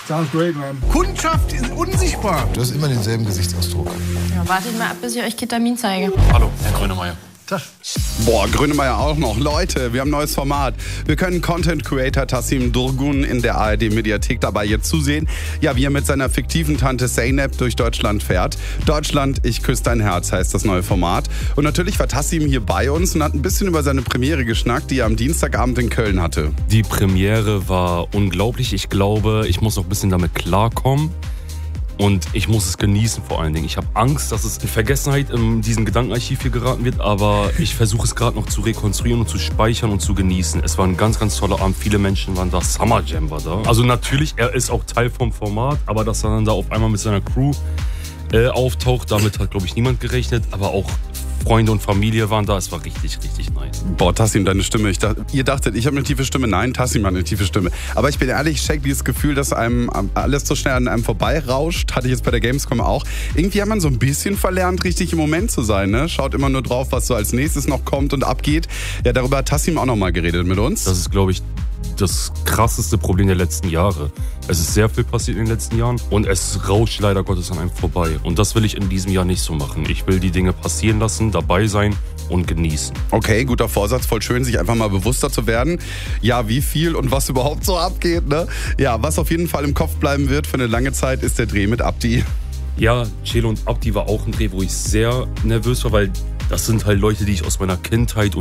Sounds great, man. Kundschaft ist unsichtbar. Du hast immer denselben Gesichtsausdruck. Ja, wartet mal ab, bis ich euch Ketamin zeige. Hallo, Herr Grönemeyer. Boah, Grönemeyer auch noch. Leute, wir haben ein neues Format. Wir können Content Creator Tassim Durgun in der ARD-Mediathek dabei jetzt zusehen, ja, wie er mit seiner fiktiven Tante Zeynep durch Deutschland fährt. Deutschland, ich küsse dein Herz heißt das neue Format. Und natürlich war Tassim hier bei uns und hat ein bisschen über seine Premiere geschnackt, die er am Dienstagabend in Köln hatte. Die Premiere war unglaublich. Ich glaube, ich muss noch ein bisschen damit klarkommen. Und ich muss es genießen vor allen Dingen. Ich habe Angst, dass es in Vergessenheit in diesem Gedankenarchiv hier geraten wird, aber ich versuche es gerade noch zu rekonstruieren und zu speichern und zu genießen. Es war ein ganz, ganz toller Abend. Viele Menschen waren da. Summer Jam war da. Also natürlich, er ist auch Teil vom Format, aber dass er dann da auf einmal mit seiner Crew auftaucht, damit hat, glaube ich, niemand gerechnet. Aber auch Freunde und Familie waren da. Es war richtig, richtig nice. Boah, Tassim, deine Stimme. Ihr dachtet, ich habe eine tiefe Stimme. Nein, Tassim hat eine tiefe Stimme. Aber ich bin ehrlich, ich check dieses Gefühl, dass einem alles so schnell an einem vorbeirauscht. Hatte ich jetzt bei der Gamescom auch. Irgendwie hat man so ein bisschen verlernt, richtig im Moment zu sein. Ne? Schaut immer nur drauf, was so als nächstes noch kommt und abgeht. Ja, darüber hat Tassim auch noch mal geredet mit uns. Das ist, glaube ich, das krasseste Problem der letzten Jahre. Es ist sehr viel passiert in den letzten Jahren und es rauscht leider Gottes an einem vorbei. Und das will ich in diesem Jahr nicht so machen. Ich will die Dinge passieren lassen, dabei sein und genießen. Okay, guter Vorsatz, voll schön, sich einfach mal bewusster zu werden. Ja, wie viel und was überhaupt so abgeht, ne? Ja, was auf jeden Fall im Kopf bleiben wird für eine lange Zeit, ist der Dreh mit Abdi. Ja, Celo und Abdi war auch ein Dreh, wo ich sehr nervös war, weil das sind halt Leute, die ich aus meiner Kindheit und